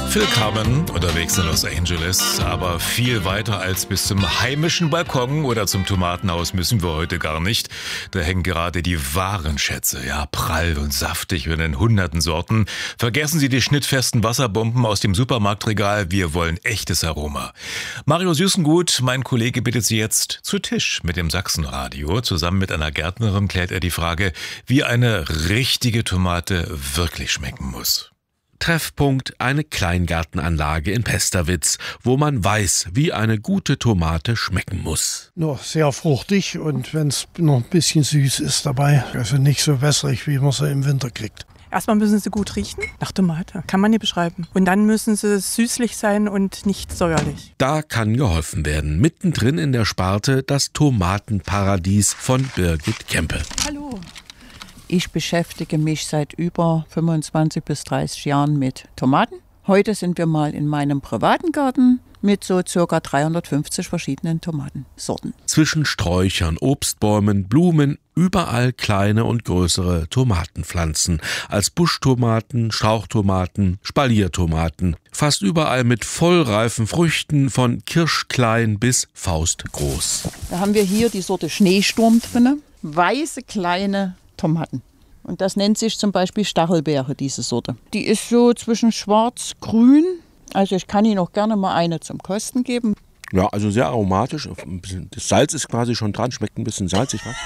Phil Carmen unterwegs in Los Angeles, aber viel weiter als bis zum heimischen Balkon oder zum Tomatenhaus müssen wir heute gar nicht. Da hängen gerade die wahren Schätze, ja, prall und saftig und in hunderten Sorten. Vergessen Sie die schnittfesten Wasserbomben aus dem Supermarktregal, wir wollen echtes Aroma. Mario Süßengut, mein Kollege, bittet Sie jetzt zu Tisch mit dem Sachsenradio. Zusammen mit einer Gärtnerin klärt er die Frage, wie eine richtige Tomate wirklich schmecken muss. Treffpunkt eine Kleingartenanlage in Pesterwitz, wo man weiß, wie eine gute Tomate schmecken muss. Noch sehr fruchtig und wenn es noch ein bisschen süß ist dabei, also nicht so wässrig, wie man sie im Winter kriegt. Erstmal müssen sie gut riechen, nach Tomate, kann man nicht beschreiben. Und dann müssen sie süßlich sein und nicht säuerlich. Da kann geholfen werden. Mittendrin in der Sparte das Tomatenparadies von Birgit Kempe. Hallo. Ich beschäftige mich seit über 25 bis 30 Jahren mit Tomaten. Heute sind wir mal in meinem privaten Garten mit so ca. 350 verschiedenen Tomatensorten. Zwischen Sträuchern, Obstbäumen, Blumen, überall kleine und größere Tomatenpflanzen. Als Buschtomaten, Strauchtomaten, Spaliertomaten. Fast überall mit vollreifen Früchten von kirschklein bis faustgroß. Da haben wir hier die Sorte Schneesturm drin. Weiße kleine Tomaten. Und das nennt sich zum Beispiel Stachelbeere, diese Sorte. Die ist so zwischen schwarz-grün. Also ich kann Ihnen auch gerne mal eine zum Kosten geben. Ja, also sehr aromatisch. Das Salz ist quasi schon dran, schmeckt ein bisschen salzig, was?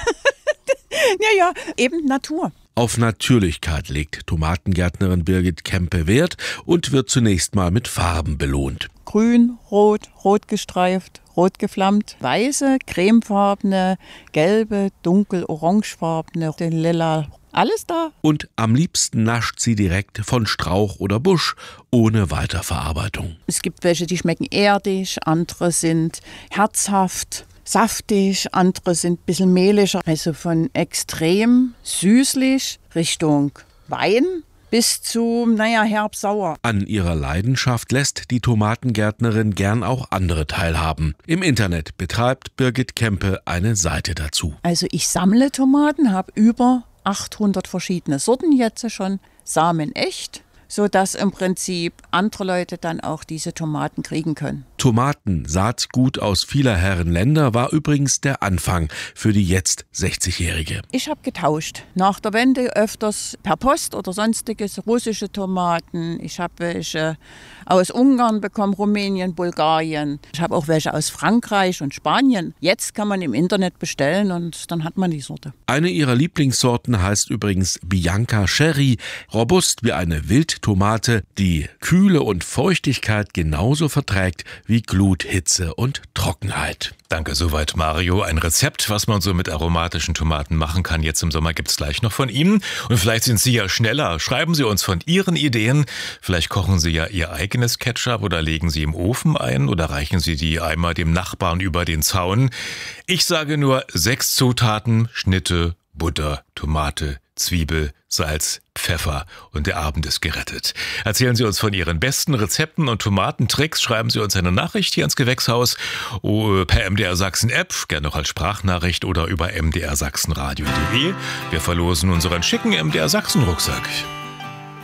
Ja, eben Natur. Auf Natürlichkeit legt Tomatengärtnerin Birgit Kempe Wert und wird zunächst mal mit Farben belohnt. Grün, rot, rot gestreift, rot geflammt, weiße, cremefarbene, gelbe, dunkel orangefarbene, lila, alles da. Und am liebsten nascht sie direkt von Strauch oder Busch, ohne Weiterverarbeitung. Es gibt welche, die schmecken erdig, andere sind herzhaft, saftig, andere sind ein bisschen mehliger. Also von extrem süßlich Richtung Wein bis zu, herb-sauer. An ihrer Leidenschaft lässt die Tomatengärtnerin gern auch andere teilhaben. Im Internet betreibt Birgit Kempe eine Seite dazu. Also ich sammle Tomaten, habe über 800 verschiedene Sorten jetzt schon, Samen echt, sodass im Prinzip andere Leute dann auch diese Tomaten kriegen können. Tomaten, Saatgut aus vieler Herren Länder, war übrigens der Anfang für die jetzt 60-Jährige. Ich habe getauscht. Nach der Wende öfters per Post oder sonstiges russische Tomaten. Ich habe welche aus Ungarn bekommen, Rumänien, Bulgarien. Ich habe auch welche aus Frankreich und Spanien. Jetzt kann man im Internet bestellen und dann hat man die Sorte. Eine ihrer Lieblingssorten heißt übrigens Bianca Cherry. Robust wie eine Wildtomate, die Kühle und Feuchtigkeit genauso verträgt wie Glut, Hitze und Trockenheit. Danke, soweit Mario. Ein Rezept, was man so mit aromatischen Tomaten machen kann. Jetzt im Sommer gibt's gleich noch von Ihnen. Und vielleicht sind Sie ja schneller. Schreiben Sie uns von Ihren Ideen. Vielleicht kochen Sie ja Ihr eigenes Ketchup oder legen Sie im Ofen ein oder reichen Sie die Eimer dem Nachbarn über den Zaun. Ich sage nur 6 Zutaten, Schnitte, Butter, Tomate, Zwiebel, Salz, Pfeffer und der Abend ist gerettet. Erzählen Sie uns von Ihren besten Rezepten und Tomatentricks. Schreiben Sie uns eine Nachricht hier ins Gewächshaus per MDR Sachsen App, gerne auch als Sprachnachricht oder über mdrsachsenradio.de. Wir verlosen unseren schicken MDR Sachsen Rucksack.